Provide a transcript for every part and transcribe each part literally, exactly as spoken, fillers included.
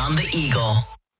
on the Eagle.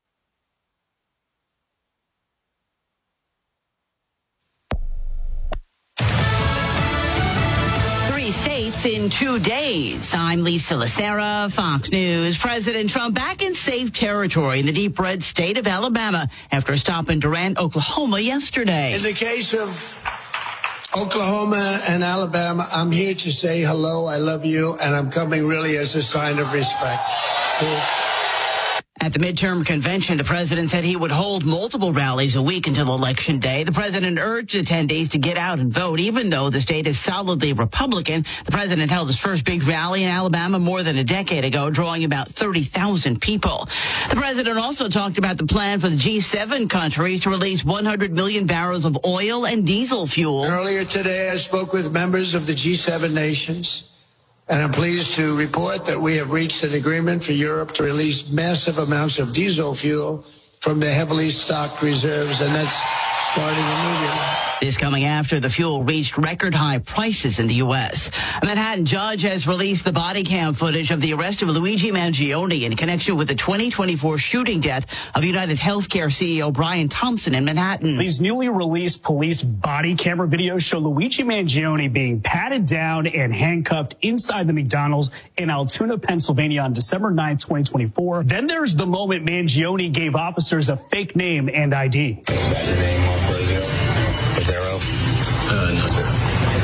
Three states in two days. I'm Lisa Lacera, Fox News. President Trump back in safe territory in the deep red state of Alabama after a stop in Durant, Oklahoma yesterday. In the case of Oklahoma and Alabama, I'm here to say hello, I love you, and I'm coming really as a sign of respect. So, at the midterm convention, the president said he would hold multiple rallies a week until Election Day. The president urged attendees to get out and vote, even though the state is solidly Republican. The president held his first big rally in Alabama more than a decade ago, drawing about thirty thousand people. The president also talked about the plan for the G seven countries to release one hundred million barrels of oil and diesel fuel. Earlier today, I spoke with members of the G seven nations. And I'm pleased to report that we have reached an agreement for Europe to release massive amounts of diesel fuel from the heavily stocked reserves, and that's starting immediately. This coming after the fuel reached record high prices in the U S. A Manhattan judge has released the body cam footage of the arrest of Luigi Mangione in connection with the twenty twenty-four shooting death of United Healthcare C E O Brian Thompson in Manhattan. These newly released police body camera videos show Luigi Mangione being patted down and handcuffed inside the McDonald's in Altoona, Pennsylvania on December ninth, twenty twenty-four. Then there's the moment Mangione gave officers a fake name and I D. Is that your name, Brazil? Zero? Uh, no, sir.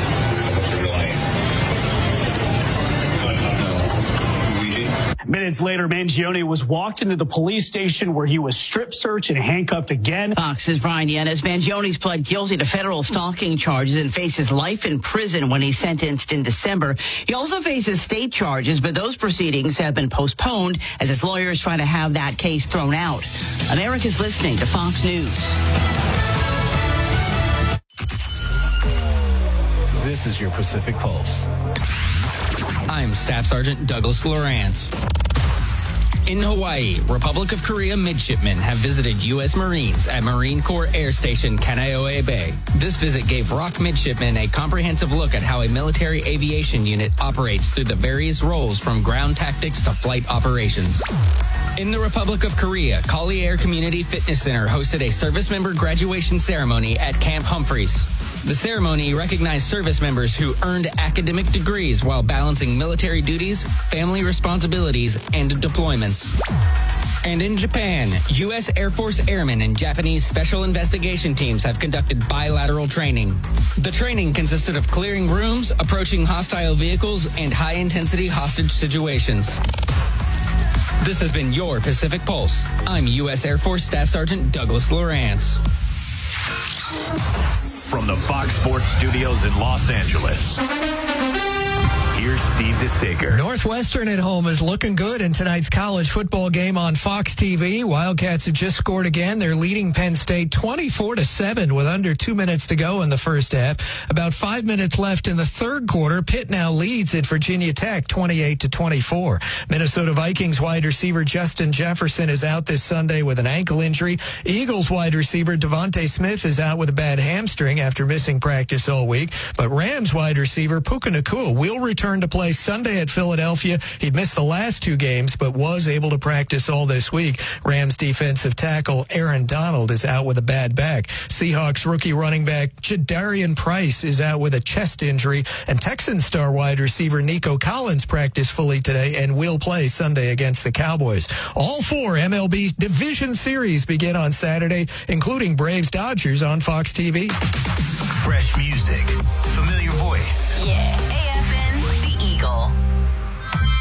Minutes later, Mangione was walked into the police station where he was strip searched and handcuffed again. Fox's Brian Yennis. Mangione's pled guilty to federal stalking charges and faces life in prison when he's sentenced in December. He also faces state charges, but those proceedings have been postponed as his lawyers try to have that case thrown out. America's listening to Fox News. This is your Pacific Pulse. I'm Staff Sergeant Douglas Lawrence. In Hawaii, Republic of Korea midshipmen have visited U S Marines at Marine Corps Air Station Kaneohe Bay. This visit gave ROK midshipmen a comprehensive look at how a military aviation unit operates through the various roles from ground tactics to flight operations. In the Republic of Korea, Collier Community Fitness Center hosted a service member graduation ceremony at Camp Humphreys. The ceremony recognized service members who earned academic degrees while balancing military duties, family responsibilities, and deployments. And in Japan, U S Air Force airmen and Japanese special investigation teams have conducted bilateral training. The training consisted of clearing rooms, approaching hostile vehicles, and high-intensity hostage situations. This has been your Pacific Pulse. I'm U S Air Force Staff Sergeant Douglas Lawrence. From the Fox Sports Studios in Los Angeles, here's Steve DeSager. Northwestern at home is looking good in tonight's college football game on Fox T V. Wildcats have just scored again. They're leading Penn State twenty-four to seven with under two minutes to go in the first half. About five minutes left in the third quarter. Pitt now leads at Virginia Tech twenty-eight to twenty-four. Minnesota Vikings wide receiver Justin Jefferson is out this Sunday with an ankle injury. Eagles wide receiver Devontae Smith is out with a bad hamstring after missing practice all week. But Rams wide receiver Puka Nacua will return to play Sunday at Philadelphia. He missed the last two games, but was able to practice all this week. Rams defensive tackle Aaron Donald is out with a bad back. Seahawks rookie running back Jadarian Price is out with a chest injury. And Texans star wide receiver Nico Collins practiced fully today and will play Sunday against the Cowboys. All four M L B division series begin on Saturday, including Braves Dodgers on Fox T V. Fresh music, familiar voice.